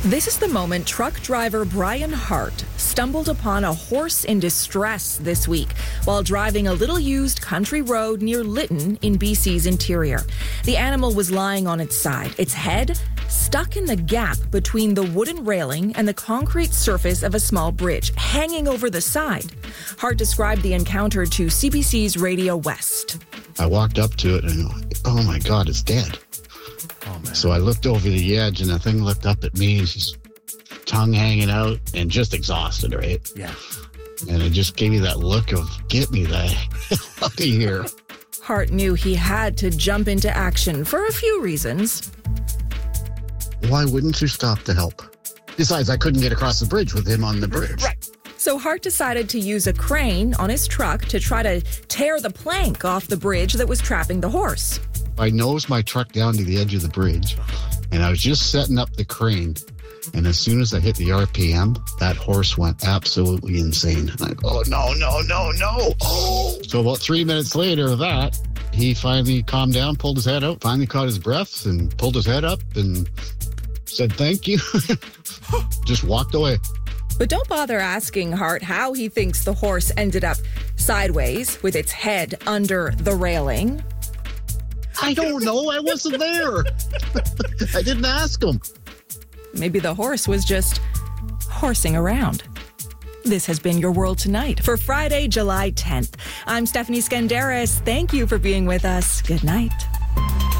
This is the moment truck driver Brian Hart stumbled upon a horse in distress this week while driving a little-used country road near Lytton in BC's interior. The animal was lying on its side, its head stuck in the gap between the wooden railing and the concrete surface of a small bridge, hanging over the side. Hart described the encounter to CBC's Radio West. I walked up to it and, oh my God, it's dead. Oh, man. So I looked over the edge and the thing looked up at me, his tongue hanging out and just exhausted, right? Yeah. And it just gave me that look of, get me the hell out of here. Hart knew he had to jump into action for a few reasons. Why wouldn't you stop to help? Besides, I couldn't get across the bridge with him on the bridge. Right. So Hart decided to use a crane on his truck to try to tear the plank off the bridge that was trapping the horse. I nosed my truck down to the edge of the bridge, and I was just setting up the crane. And as soon as I hit the RPM, that horse went absolutely insane. And I go, oh, no. Oh. So about 3 minutes later of that, he finally calmed down, pulled his head out, finally caught his breath and pulled his head up and said, thank you. Just walked away. But don't bother asking Hart how he thinks the horse ended up sideways with its head under the railing. I don't know. I wasn't there. I didn't ask him. Maybe the horse was just horsing around. This has been Your World Tonight for Friday, July 10th. I'm Stephanie Skandaris. Thank you for being with us. Good night.